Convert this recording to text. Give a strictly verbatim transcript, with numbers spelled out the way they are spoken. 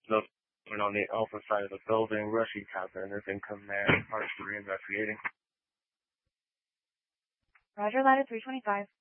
No one on the alpha side of the building. Rushing Captain is in command. Parts three investigating. Roger, ladder three twenty-five.